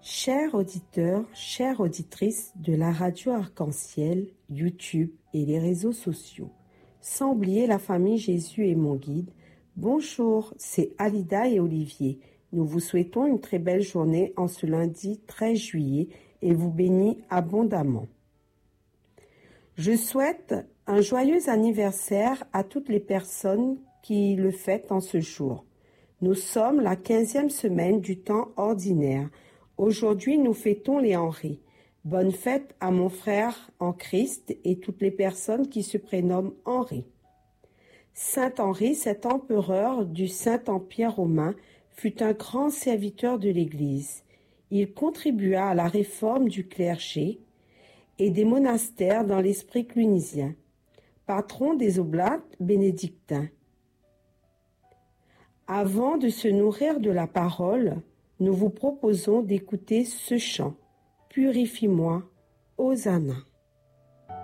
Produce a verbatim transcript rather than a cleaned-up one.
Chers auditeurs, chères auditrices de la radio Arc-en-Ciel, YouTube et les réseaux sociaux, sans oublier la famille Jésus est mon guide, bonjour, c'est Alida et Olivier. Nous vous souhaitons une très belle journée en ce lundi treize juillet et vous bénis abondamment. Je souhaite un joyeux anniversaire à toutes les personnes qui le fêtent en ce jour. Nous sommes la quinzième semaine du temps ordinaire. Aujourd'hui, nous fêtons les Henri. Bonne fête à mon frère en Christ et toutes les personnes qui se prénomment Henri. Saint Henri, cet empereur du Saint-Empire romain, fut un grand serviteur de l'Église. Il contribua à la réforme du clergé et des monastères dans l'esprit clunisien, patron des oblates bénédictins. Avant de se nourrir de la parole, nous vous proposons d'écouter ce chant. Purifie-moi, Hosanna.